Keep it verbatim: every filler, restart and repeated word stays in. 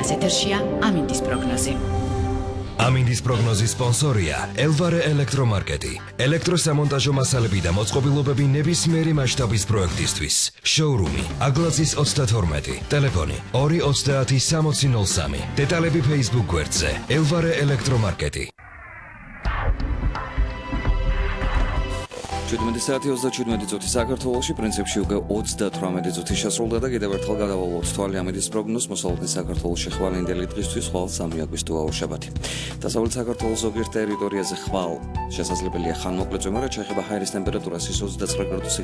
დღეს ეთერშია ამინდის პროგნოზი. ამინდის პროგნოზის სპონსორია ელვარე ელექტრომარკეტი. ელექტროსამონტაჟო მასალები და მოწყობილობები ნებისმიერი მასშტაბის პროექტისთვის. შოურუმი აგლაძის ოცდათორმეტი, ტელეფონი ორი ოცდაათი სამოცი ნოლ სამი. დეტალები Facebook გვერდზე ელვარე ელექტრომარკეტი. შვიდმეტი საათი ოცდაშვიდმეტი წუთი საქართველოში, პრინციპში უკვე ოცდათვრამეტი წუთი შესრულდა და კიდევ ერთხელ გადავალოთ თვალი ამინდის პროგნოზს მოსალოდნელ საქართველოში ხვალინდელი დღისთვის ხვალ სამი აგვისტოა შაბათი. დასავლეთ საქართველოს ზოგიერთ ტერიტორიაზე ხვალ შესაძლებელია ხანმოკლე წვიმა, რაც შეეხება ჰაერის ტემპერატურას ის ოცდაცხრა გრადუსი